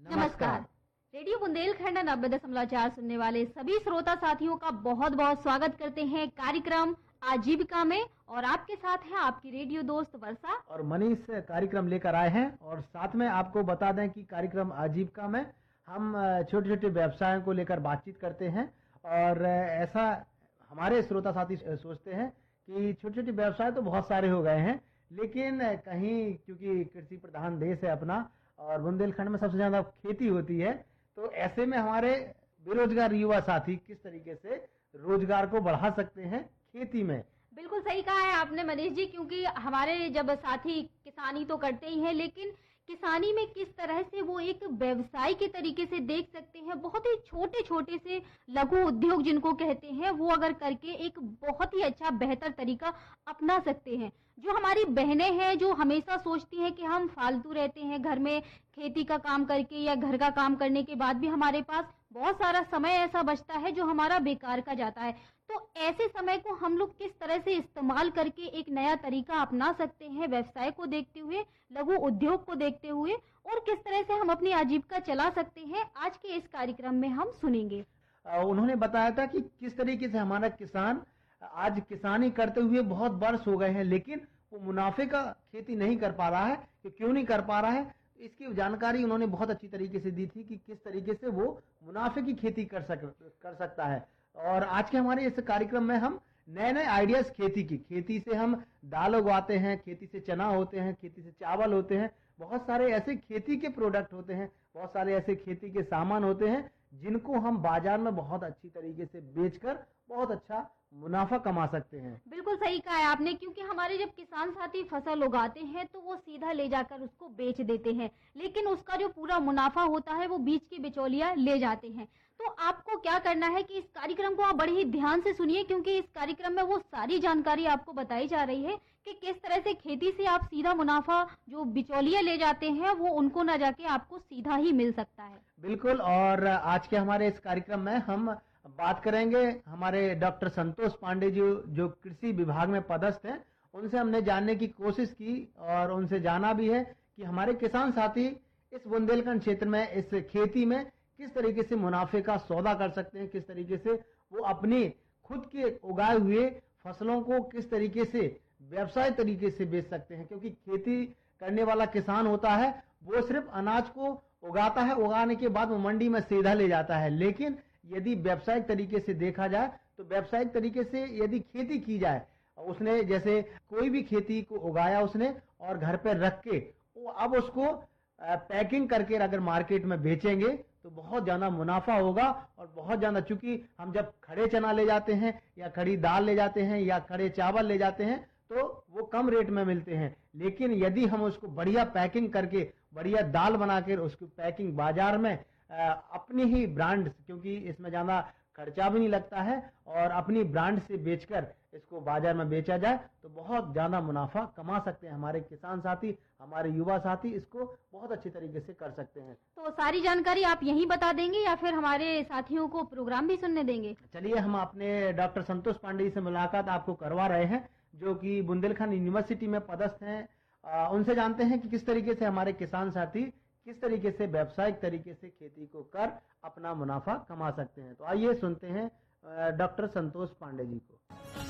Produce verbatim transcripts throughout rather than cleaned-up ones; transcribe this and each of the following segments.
नमस्कार। रेडियो बुंदेलखंड नब्बे दशमलव चार सुनने वाले सभी श्रोता साथियों का बहुत बहुत स्वागत करते हैं कार्यक्रम आजीविका में। और आपके साथ है आपकी रेडियो दोस्त वर्षा और मनीष कार्यक्रम लेकर आए हैं। और साथ में आपको बता दें कि कार्यक्रम आजीविका में हम छोटे छोटे व्यवसायों को लेकर बातचीत करते हैं। और ऐसा हमारे श्रोता साथी सोचते हैं कि छोटे छोटे व्यवसाय तो बहुत सारे हो गए हैं, लेकिन कहीं क्योंकि कृषि प्रधान देश है अपना और बुंदेलखंड में सबसे ज्यादा खेती होती है, तो ऐसे में हमारे बेरोजगार युवा साथी किस तरीके से रोजगार को बढ़ा सकते हैं खेती में। बिल्कुल सही कहा है आपने मनीष जी, क्योंकि हमारे जब साथी किसानी तो करते ही हैं, लेकिन किसानी में किस तरह से वो एक व्यवसाय के तरीके से देख सकते हैं। बहुत ही छोटे छोटे से लघु उद्योग जिनको कहते हैं, वो अगर करके एक बहुत ही अच्छा बेहतर तरीका अपना सकते हैं। जो हमारी बहनें हैं जो हमेशा सोचती हैं कि हम फालतू रहते हैं घर में खेती का काम करके या घर का काम करने के बाद भी हमारे पास बहुत सारा समय ऐसा बचता है जो हमारा बेकार का जाता है, तो ऐसे समय को हम लोग किस तरह से इस्तेमाल करके एक नया तरीका अपना सकते हैं व्यवसाय को देखते हुए, लघु उद्योग को देखते हुए, और किस तरह से हम अपनी आजीविका चला सकते हैं, आज के इस कार्यक्रम में हम सुनेंगे। उन्होंने बताया था कि किस तरीके से हमारा किसान आज किसानी करते हुए बहुत वर्ष हो गए हैं, लेकिन वो मुनाफे का खेती नहीं कर पा रहा है। कि क्यों नहीं कर पा रहा है, इसकी जानकारी उन्होंने बहुत अच्छी तरीके से दी थी कि किस तरीके से वो मुनाफे की खेती कर सक कर सकता है। और आज के हमारे इस कार्यक्रम में हम नए नए आइडियाज खेती की, खेती से हम दाल उगाते हैं, खेती से चना होते हैं, खेती से चावल होते हैं, बहुत सारे ऐसे खेती के प्रोडक्ट होते हैं, बहुत सारे ऐसे खेती के सामान होते हैं जिनको हम बाजार में बहुत अच्छी तरीके से बेचकर बहुत अच्छा मुनाफा कमा सकते हैं। बिल्कुल सही कहा है आपने, क्योंकि हमारे जब किसान साथी फसल उगाते हैं तो वो सीधा ले जाकर उसको बेच देते हैं, लेकिन उसका जो पूरा मुनाफा होता है वो बीच के बिचौलिया ले जाते हैं। तो आपको क्या करना है कि इस कार्यक्रम को आप बड़े ही ध्यान से सुनिए, क्योंकि इस कार्यक्रम में वो सारी जानकारी आपको बताई जा रही है कि किस तरह से खेती से आप सीधा मुनाफा जो बिचौलिया ले जाते हैं वो उनको न जाके आपको सीधा ही मिल सकता है। बिल्कुल। और आज के हमारे इस कार्यक्रम में हम बात करेंगे हमारे डॉक्टर संतोष पांडे जी जो कृषि विभाग में पदस्थ हैं। उनसे हमने जानने की कोशिश की और उनसे जाना भी है कि हमारे किसान साथी इस बुंदेलखंड क्षेत्र में इस खेती में किस तरीके से मुनाफे का सौदा कर सकते हैं, किस तरीके से वो अपनी खुद के उगाए हुए फसलों को किस तरीके से व्यवसाय तरीके से बेच सकते हैं। क्योंकि खेती करने वाला किसान होता है वो सिर्फ अनाज को उगाता है, उगाने के बाद वो मंडी में सीधा ले जाता है, लेकिन यदि व्यावसायिक तरीके से देखा जाए तो व्यावसायिक तरीके से यदि खेती की जाए, उसने जैसे कोई भी खेती को उगाया उसने और घर पे रख के वो अब उसको पैकिंग करके अगर मार्केट में बेचेंगे तो बहुत ज्यादा मुनाफा होगा। और बहुत ज्यादा, चूंकि हम जब खड़े चना ले जाते हैं या खड़ी दाल ले जाते हैं या खड़े चावल ले जाते हैं तो वो कम रेट में मिलते हैं, लेकिन यदि हम उसको बढ़िया पैकिंग करके बढ़िया दाल बनाकर उसकी पैकिंग बाजार में अपनी ही ब्रांड, क्योंकि इसमें ज्यादा खर्चा भी नहीं लगता है, और अपनी ब्रांड से बेचकर इसको बाजार में बेचा जाए तो बहुत ज्यादा मुनाफा कमा सकते हैं हमारे किसान साथी, हमारे युवा साथी इसको बहुत अच्छी तरीके से कर सकते हैं। तो सारी जानकारी आप यहीं बता देंगे या फिर हमारे साथियों को प्रोग्राम भी सुनने देंगे? चलिए हम अपने डॉक्टर संतोष पांडे जी से मुलाकात आपको करवा रहे हैं जो कि बुंदेलखंड यूनिवर्सिटी में पदस्थ हैं। उनसे जानते हैं कि किस तरीके से हमारे किसान साथी किस तरीके से व्यावसायिक तरीके से खेती को कर अपना मुनाफा कमा सकते हैं। तो आइए सुनते हैं डॉक्टर संतोष पांडे जी को।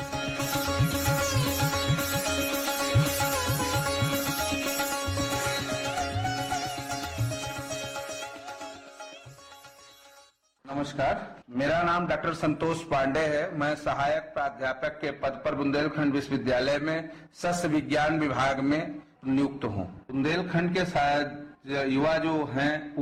नमस्कार, मेरा नाम डॉक्टर संतोष पांडे है। मैं सहायक प्राध्यापक के पद पर बुंदेलखंड विश्वविद्यालय में सस्य विज्ञान विभाग में नियुक्त हूँ। बुंदेलखंड के शायद युवा जो हैं